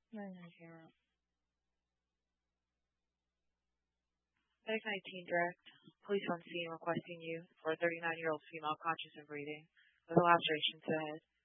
99 Medic 19 direct. Police on scene requesting you for a 39-year-old female conscious and breathing with a laceration to the head.